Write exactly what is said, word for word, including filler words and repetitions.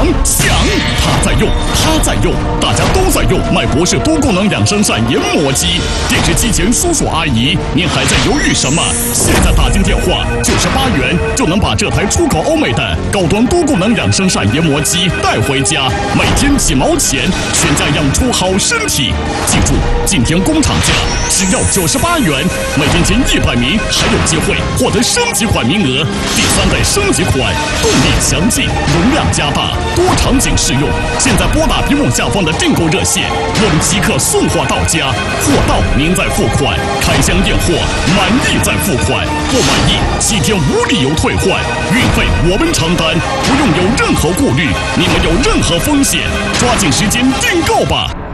响，他在用，他在用，大家都在用麦博士多功能养生扇研磨机。电视机前叔叔阿姨，您还在犹豫什么？现在打进电话，九十八元就能把这台出口欧美的高端多功能养生扇研磨机带回家，每天几毛钱，全家养出好身体。记住，今天工厂价只要九十八元，每天前一百名还有机会获得升级款名额。第三代升级款，动力强劲，容量加大，多场景适用。现在拨打屏幕下方的订购热线，我们即刻送货到家，货到您再付款，开箱验货，满意再付款，不满意七天无理由退换，运费我们承担，不用有任何顾虑，你们有任何风险，抓紧时间订购吧。